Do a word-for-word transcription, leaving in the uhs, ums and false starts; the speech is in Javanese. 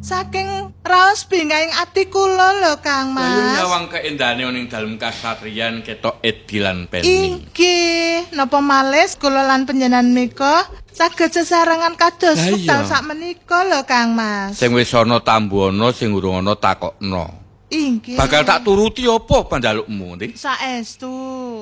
saking raos bingkaing ati kula lho Kang Mas. Ayo nyawang keendane ning dalem kasatriyan ketok Edi lan Penny. Inggih, napa malih kula lan panjenengan menika saged sesarengan kados wekdal sakmenika lho Kang Mas. Sing wis ana tambuana sing urung ana takokno. Inggih. Bakal tak turuti apa panjalukmu, Dik? Saestu.